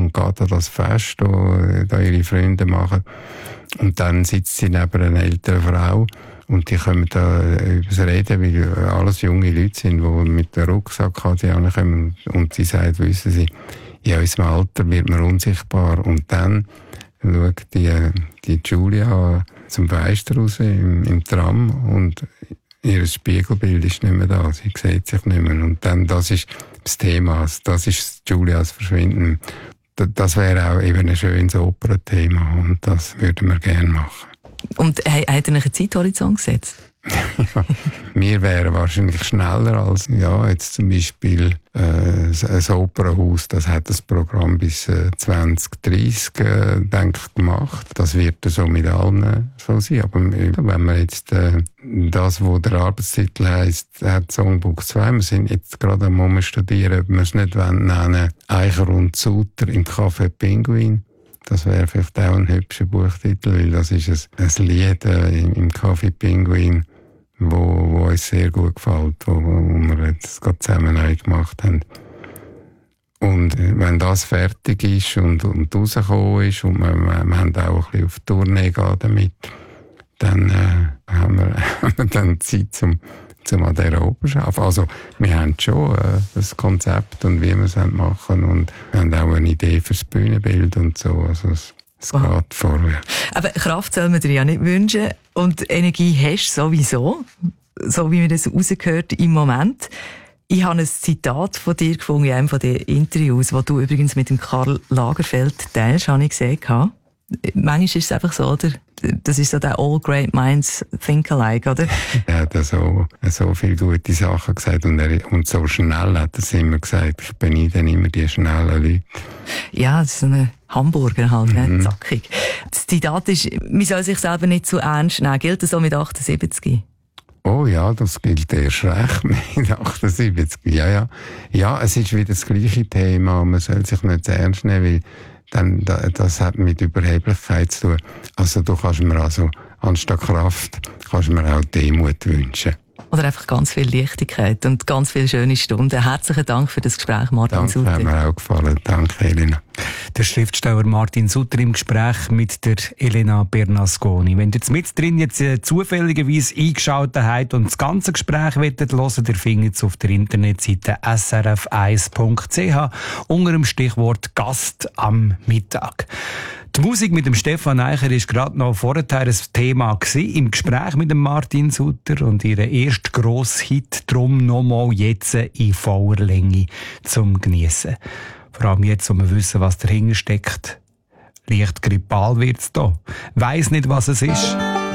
und geht an das Fest, das da ihre Freunde machen. Und dann sitzt sie neben einer älteren Frau und die können da übers Reden, weil alles junge Leute sind, die mit dem Rucksack kommen. Und sie sagt, wissen Sie, in unserem Alter wird man unsichtbar. Und dann schaut die Julia zum Fenster raus im Tram und ihr Spiegelbild ist nicht mehr da. Sie sieht sich nicht mehr. Und dann, das ist das Thema. Das ist Julias Verschwinden. Das wäre auch eben ein schönes Opernthema. Und das würden wir gerne machen. Und hat er einen Zeithorizont gesetzt? Ja, wir wären wahrscheinlich schneller als, jetzt zum Beispiel, ein Opernhaus, das hat das Programm bis 2030, denke ich, gemacht. Das wird so mit allen so sein. Aber wenn man jetzt, das, wo der Arbeitstitel heisst, hat Songbook 2, wir sind jetzt gerade am studieren, ob wir es nicht nennen, Eicher und Suter im Café Pinguin. Das wäre vielleicht auch ein hübscher Buchtitel, weil das ist ein Lied im Café Pinguin, wo uns sehr gut gefällt, wo wir jetzt gerade zusammen neu gemacht haben. Und wenn das fertig ist und rausgekommen ist und wir haben auch ein bisschen auf Tournee gehen damit, dann haben wir dann Zeit zum an dieser Oper arbeiten. Also wir haben schon das Konzept und wie wir es machen und wir haben auch eine Idee für das Bühnenbild und so. Also es geht vorwärts. Aber Kraft soll man dir ja nicht wünschen und Energie hast du sowieso, so wie man das rausgehört im Moment. Ich habe ein Zitat von dir gefunden in einem von den Interviews, das du übrigens mit dem Karl Lagerfeld teilst, habe ich gesehen. Manchmal ist es einfach so, oder? Das ist so der All Great Minds Think Alike, oder? Er hat so viele gute Sachen gesagt und so schnell hat er es immer gesagt. Ich beneide immer die schnellen Leute. Ja, das ist so ein Hamburger halt, zackig. Das Zitat ist, man soll sich selber nicht zu ernst nehmen. Gilt das so mit 78? Oh ja, das gilt erst recht mit 78. Ja. Ja, es ist wieder das gleiche Thema. Man soll sich nicht zu ernst nehmen, weil dann, das hat mit Überheblichkeit zu tun. Also du kannst mir anstatt Kraft, kannst mir auch Demut wünschen. Oder einfach ganz viel Leichtigkeit und ganz viele schöne Stunden. Herzlichen Dank für das Gespräch, Martin Sutter. Danke, hat mir auch gefallen. Danke, Elena. Der Schriftsteller Martin Sutter im Gespräch mit der Elena Bernasconi. Wenn ihr jetzt mit drin zufälligerweise eingeschaltet habt und das ganze Gespräch hören wollt, ihr findet es auf der Internetseite srf1.ch unter dem Stichwort Gast am Mittag. Die Musik mit dem Stefan Eicher war gerade noch vorher ein Thema gewesen, im Gespräch mit dem Martin Sutter und ihren ersten grossen Hit, drum nochmal jetzt in voller Länge zum Geniessen. Vor allem jetzt, wo wir wissen, was dahinter steckt. Leicht grippal wird's da. Weiss nicht, was es ist.